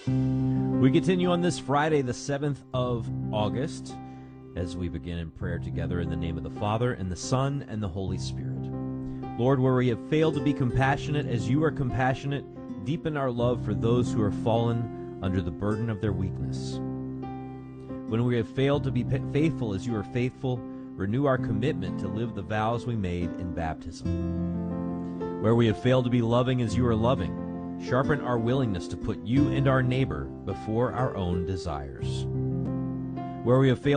We continue on this Friday, the 7th of August, as we begin in prayer together in the name of the Father, and the Son, and the Holy Spirit. Lord, where we have failed to be compassionate as you are compassionate, deepen our love for those who are fallen under the burden of their weakness. When we have failed to be faithful as you are faithful, renew our commitment to live the vows we made in baptism. Where we have failed to be loving as you are loving, sharpen our willingness to put you and our neighbor before our own desires. Where we have failed